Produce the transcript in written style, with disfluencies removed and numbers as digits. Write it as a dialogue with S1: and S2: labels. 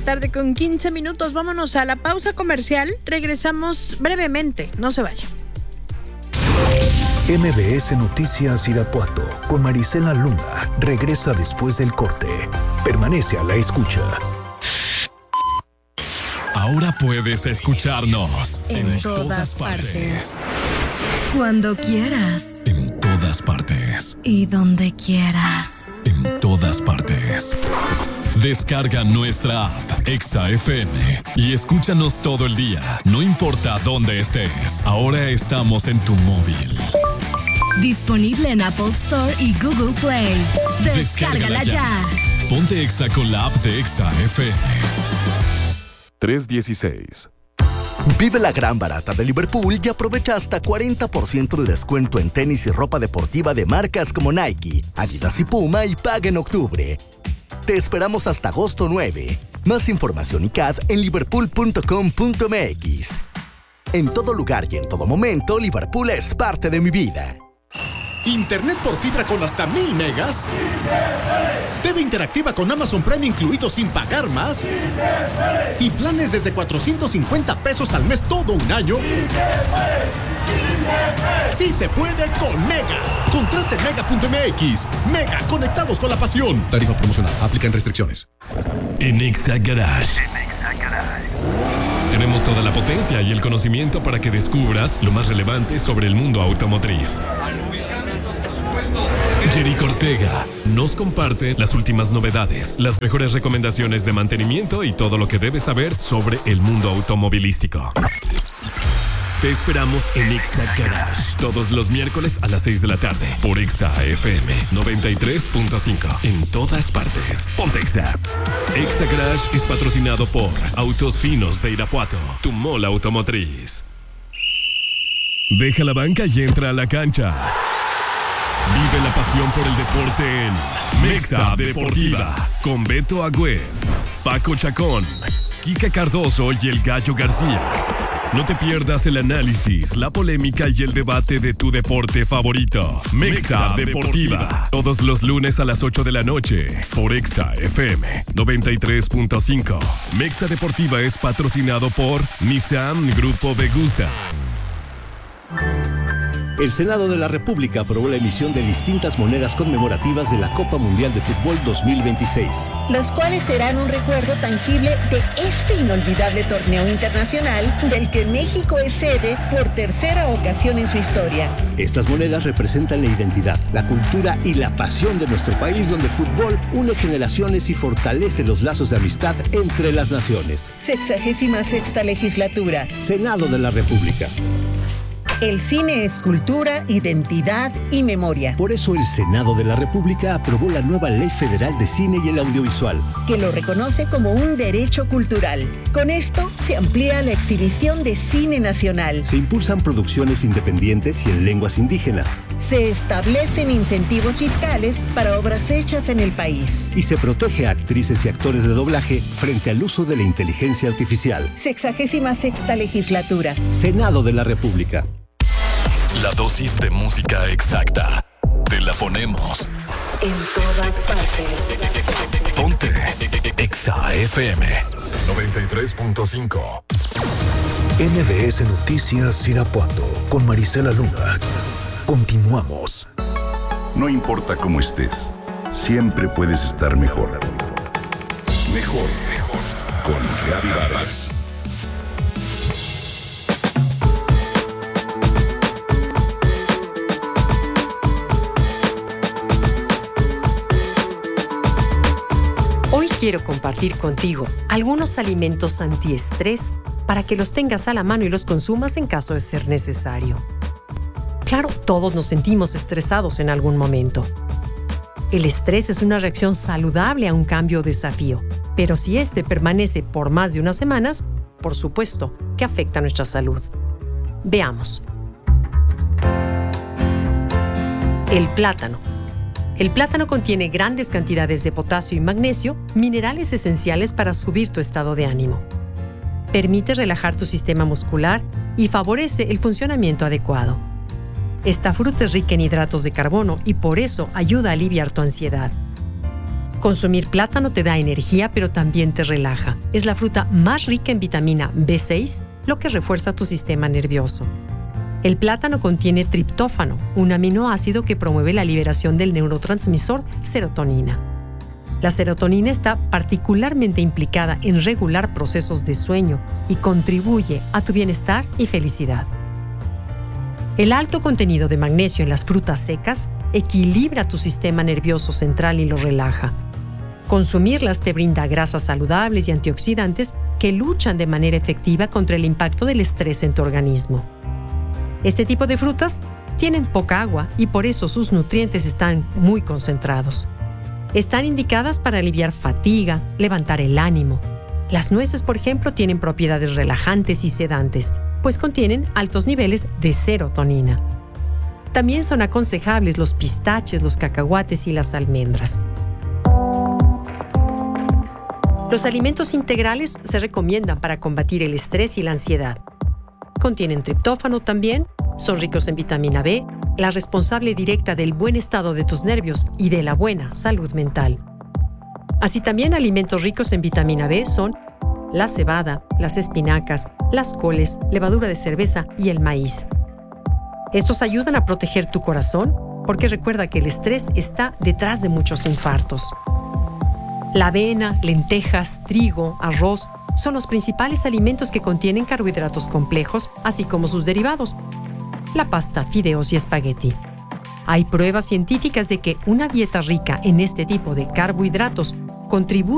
S1: tarde con 15 minutos. Vámonos a la pausa comercial. Regresamos brevemente. No se vaya.
S2: MBS Noticias Irapuato con Marisela Luna regresa después del corte. Permanece a la escucha.
S3: Ahora puedes escucharnos
S4: en todas partes. Cuando quieras.
S3: En todas partes.
S4: Y donde quieras.
S3: En todas partes. Descarga nuestra app Exa FM y escúchanos todo el día, no importa dónde estés. Ahora estamos en tu móvil.
S4: Disponible en Apple Store y Google Play. Descárgala ya.
S3: Ponte Exa con la app de Exa FM.
S5: 316.
S6: Vive la gran barata de Liverpool y aprovecha hasta 40% de descuento en tenis y ropa deportiva de marcas como Nike, Adidas y Puma y paga en octubre. Te esperamos hasta agosto 9. Más información y CAD en liverpool.com.mx. En todo lugar y en todo momento, Liverpool es parte de mi vida.
S7: ¿Internet por fibra con hasta 1000 megas? TV interactiva con Amazon Prime incluido sin pagar más. Y planes desde 450 pesos al mes todo un año. Sí se puede con Mega. Contrate Mega.mx. Mega, conectados con la pasión. Tarifa promocional. Aplican restricciones.
S3: En Exa Garage. Tenemos toda la potencia y el conocimiento para que descubras lo más relevante sobre el mundo automotriz. Jerico Ortega nos comparte las últimas novedades, las mejores recomendaciones de mantenimiento y todo lo que debes saber sobre el mundo automovilístico. Te esperamos en Exa Garage todos los miércoles a las 6 de la tarde por Exa FM 93.5 en todas partes. Ponte Exa. Exa Garage es patrocinado por Autos Finos de Irapuato, tu mall automotriz. Deja la banca y entra a la cancha. Vive la pasión por el deporte en Mexa Deportiva con Beto Agüed, Paco Chacón, Kika Cardoso y el Gallo García. No te pierdas el análisis, la polémica y el debate de tu deporte favorito. Mexa Deportiva. Todos los lunes a las 8 de la noche por Exa FM 93.5. Mexa Deportiva es patrocinado por Nissan Grupo Vegusa.
S8: El Senado de la República aprobó la emisión de distintas monedas conmemorativas de la Copa Mundial de Fútbol 2026.
S9: Las cuales serán un recuerdo tangible de este inolvidable torneo internacional del que México es sede por tercera ocasión en su historia.
S8: Estas monedas representan la identidad, la cultura y la pasión de nuestro país, donde el fútbol une generaciones y fortalece los lazos de amistad entre las naciones.
S9: 66ª legislatura.
S8: Senado de la República.
S9: El cine es cultura, identidad y memoria.
S8: Por eso el Senado de la República aprobó la nueva Ley Federal de Cine y el Audiovisual,
S9: que lo reconoce como un derecho cultural. Con esto se amplía la exhibición de cine nacional.
S8: Se impulsan producciones independientes y en lenguas indígenas.
S9: Se establecen incentivos fiscales para obras hechas en el país.
S8: Y se protege a actrices y actores de doblaje frente al uso de la inteligencia artificial.
S9: 66ª legislatura.
S8: Senado de la República.
S3: La dosis de música exacta. Te la ponemos.
S4: En todas partes.
S3: Ponte Exa FM 93.5.
S2: MBS Noticias Irapuato con Marisela Luna. Continuamos.
S10: No importa cómo estés, siempre puedes estar mejor. Mejor, mejor. Con Gaby Vargas.
S11: Hoy quiero compartir contigo algunos alimentos antiestrés para que los tengas a la mano y los consumas en caso de ser necesario. Claro, todos nos sentimos estresados en algún momento. El estrés es una reacción saludable a un cambio o desafío, pero si este permanece por más de unas semanas, por supuesto que afecta a nuestra salud. Veamos. El plátano. El plátano contiene grandes cantidades de potasio y magnesio, minerales esenciales para subir tu estado de ánimo. Permite relajar tu sistema muscular y favorece el funcionamiento adecuado. Esta fruta es rica en hidratos de carbono y por eso ayuda a aliviar tu ansiedad. Consumir plátano te da energía, pero también te relaja. Es la fruta más rica en vitamina B6, lo que refuerza tu sistema nervioso. El plátano contiene triptófano, un aminoácido que promueve la liberación del neurotransmisor serotonina. La serotonina está particularmente implicada en regular procesos de sueño y contribuye a tu bienestar y felicidad. El alto contenido de magnesio en las frutas secas equilibra tu sistema nervioso central y lo relaja. Consumirlas te brinda grasas saludables y antioxidantes que luchan de manera efectiva contra el impacto del estrés en tu organismo. Este tipo de frutas tienen poca agua y por eso sus nutrientes están muy concentrados. Están indicadas para aliviar fatiga, levantar el ánimo. Las nueces, por ejemplo, tienen propiedades relajantes y sedantes, pues contienen altos niveles de serotonina. También son aconsejables los pistaches, los cacahuates y las almendras. Los alimentos integrales se recomiendan para combatir el estrés y la ansiedad. Contienen triptófano también, son ricos en vitamina B, la responsable directa del buen estado de tus nervios y de la buena salud mental. Así también alimentos ricos en vitamina B son la cebada, las espinacas, las coles, levadura de cerveza y el maíz. Estos ayudan a proteger tu corazón porque recuerda que el estrés está detrás de muchos infartos. La avena, lentejas, trigo, arroz son los principales alimentos que contienen carbohidratos complejos, así como sus derivados, la pasta, fideos y espagueti. Hay pruebas científicas de que una dieta rica en este tipo de carbohidratos contribuye